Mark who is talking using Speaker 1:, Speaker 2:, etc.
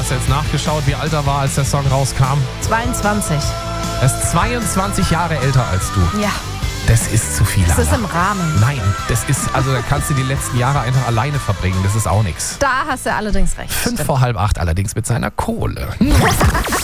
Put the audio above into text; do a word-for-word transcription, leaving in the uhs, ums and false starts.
Speaker 1: Hast du jetzt nachgeschaut, wie alt er war, als der Song rauskam?
Speaker 2: zweiundzwanzig.
Speaker 1: Er ist zweiundzwanzig Jahre älter als du.
Speaker 2: Ja.
Speaker 1: Das ist zu viel.
Speaker 2: Das ist
Speaker 1: Anna.
Speaker 2: im Rahmen.
Speaker 1: Nein, das ist, also da kannst du die letzten Jahre einfach alleine verbringen. Das ist auch nichts.
Speaker 2: Da hast du allerdings recht.
Speaker 1: Fünf vor halb acht allerdings mit seiner Kohle.